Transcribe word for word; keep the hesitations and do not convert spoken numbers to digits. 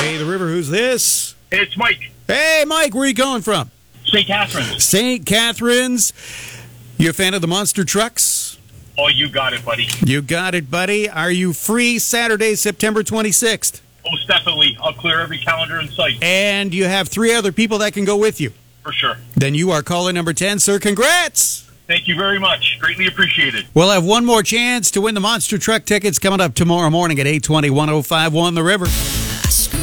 Hey, the River, who's this? It's Mike. Hey, Mike, where are you calling from? Saint Catharines. Saint Catharines. You a fan of the monster trucks? Oh, you got it, buddy. You got it, buddy. Are you free Saturday, September twenty-sixth? Most definitely. I'll clear every calendar in sight. And you have three other people that can go with you. For sure. Then you are caller number ten, sir. Congrats. Thank you very much. Greatly appreciated. We'll have one more chance to win the monster truck tickets coming up tomorrow morning at eight twenty, one oh five one The River.